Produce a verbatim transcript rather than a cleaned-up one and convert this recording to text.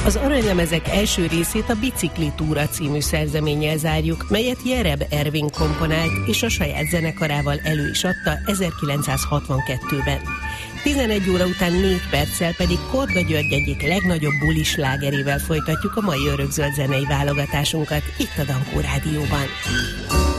Az Aranylemezek első részét a Bicikli túra című szerzeménnyel zárjuk, melyet Jereb Ervin komponált, és a saját zenekarával elő is adta ezerkilencszázhatvankettőben. tizenegy óra után négy perccel pedig Korda György egyik legnagyobb buli slágerével folytatjuk a mai örökzöld zenei válogatásunkat itt a Dankó Rádióban.